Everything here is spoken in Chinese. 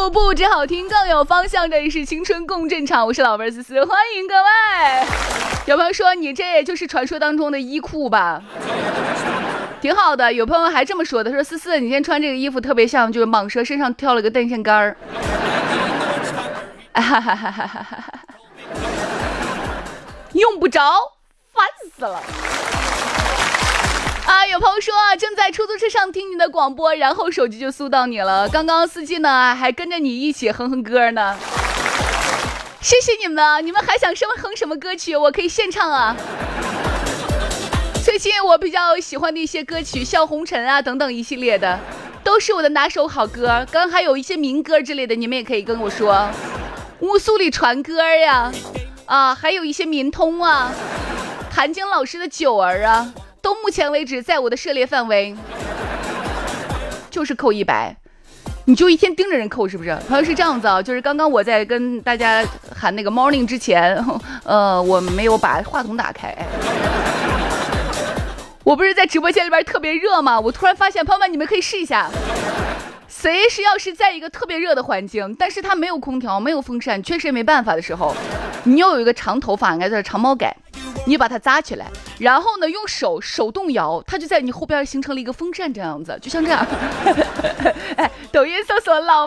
不止好听更有方向，这里是青春共振场，我是老妹儿思思，欢迎各位。有朋友说你这也就是传说当中的衣裤吧，挺好的。有朋友还这么说的，说思思你今天穿这个衣服特别像就是蟒蛇身上挑了个电线杆儿。用不着，烦死了啊！有朋友说正在出租车上听你的广播，然后手机就搜到你了。刚刚司机呢还跟着你一起哼哼歌呢，谢谢你们！你们还想哼什么歌曲？我可以现唱啊。最近我比较喜欢的一些歌曲，笑红尘啊等等一系列的，都是我的拿手好歌。刚刚还有一些民歌之类的，你们也可以跟我说。乌苏里传歌呀，还有一些民通啊，谭晶老师的九儿啊，都目前为止在我的涉猎范围，就是扣100，你就一天盯着人扣是不是？好像是这样子啊，就是刚刚我在跟大家喊那个 morning 之前，我没有把话筒打开。我不是在直播间里边特别热吗？我突然发现，朋友们，你们可以试一下。谁是要是在一个特别热的环境，但是它没有空调没有风扇，确实也没办法的时候，你又有一个长头发，应该叫长毛改，你把它扎起来，然后呢用手动摇，它就在你后边形成了一个风扇这样子，就像这样。抖音搜索老